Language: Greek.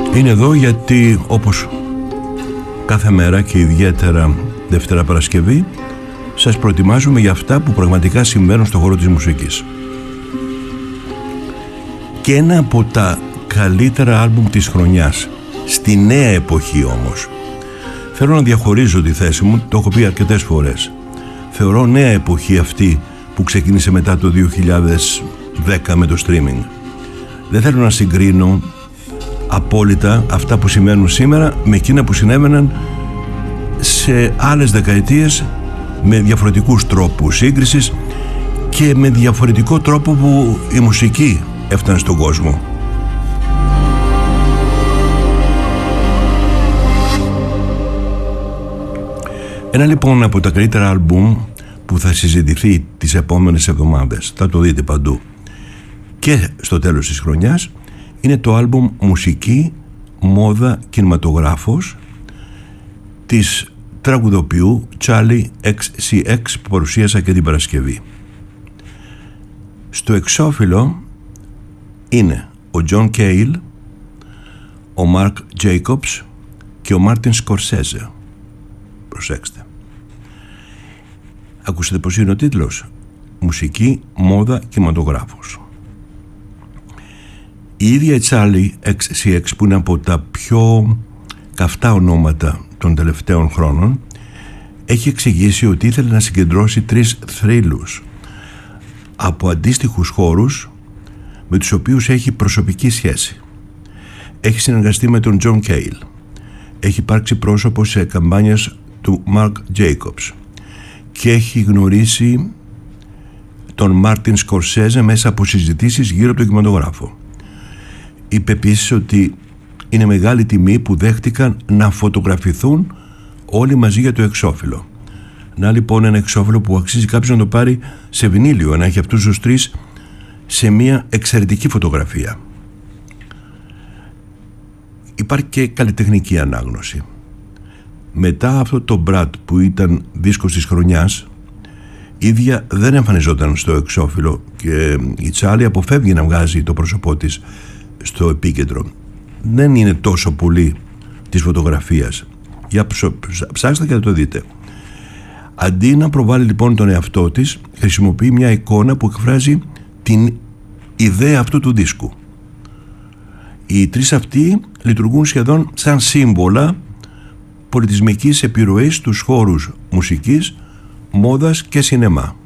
Είναι εδώ γιατί, όπως κάθε μέρα και ιδιαίτερα Δευτέρα Παρασκευή, σας προετοιμάζουμε για αυτά που πραγματικά συμβαίνουν στον χώρο της μουσικής. Και ένα από τα καλύτερα άλμπουμ της χρονιάς, στη νέα εποχή όμως. Θέλω να διαχωρίζω τη θέση μου, το έχω πει αρκετές φορές. Θεωρώ νέα εποχή αυτή που ξεκίνησε μετά το 2010 με το streaming. Δεν θέλω να συγκρίνω απόλυτα αυτά που σημαίνουν σήμερα με εκείνα που συνέβαιναν σε άλλες δεκαετίες, με διαφορετικούς τρόπους σύγκρισης και με διαφορετικό τρόπο που η μουσική έφτανε στον κόσμο. Ένα λοιπόν από τα καλύτερα άλμπουμ που θα συζητηθεί τις επόμενες εβδομάδες, θα το δείτε παντού και στο τέλος της χρονιάς, είναι το άλμπουμ «Μουσική, Μόδα, Κινηματογράφος» της τραγουδοποιού Charli XCX που παρουσίασα και την Παρασκευή. Στο εξώφυλλο είναι ο John Cale, ο Marc Jacobs και ο Martin Scorsese. Προσέξτε. Ακούσατε πως είναι ο τίτλος? «Μουσική, Μόδα, Κινηματογράφος». Η ίδια η Charli XCX, που είναι από τα πιο καυτά ονόματα των τελευταίων χρόνων, έχει εξηγήσει ότι ήθελε να συγκεντρώσει 3 θρύλους από αντίστοιχους χώρους με τους οποίους έχει προσωπική σχέση. Έχει συνεργαστεί με τον John Cale, έχει υπάρξει πρόσωπο σε καμπάνιες του Marc Jacobs και έχει γνωρίσει τον Martin Scorsese μέσα από συζητήσεις γύρω από τον κινηματογράφο. Είπε επίσης ότι είναι μεγάλη τιμή που δέχτηκαν να φωτογραφηθούν όλοι μαζί για το εξώφυλλο. Να λοιπόν ένα εξώφυλλο που αξίζει κάποιος να το πάρει σε βινίλιο, να έχει αυτούς τους 3 σε μια εξαιρετική φωτογραφία. Υπάρχει και καλλιτεχνική ανάγνωση. Μετά αυτό το Brad που ήταν δίσκος της χρονιάς, ίδια δεν εμφανιζόταν στο εξώφυλλο και η Charli αποφεύγει να βγάζει το πρόσωπό της στο επίκεντρο. Δεν είναι τόσο πολύ της φωτογραφίας. Για ψάξτε και θα το δείτε. Αντί να προβάλλει λοιπόν τον εαυτό της, χρησιμοποιεί μια εικόνα που εκφράζει την ιδέα αυτού του δίσκου. Οι 3 αυτοί λειτουργούν σχεδόν σαν σύμβολα πολιτισμικής επιρροής στους χώρους μουσικής, μόδας και σινεμά.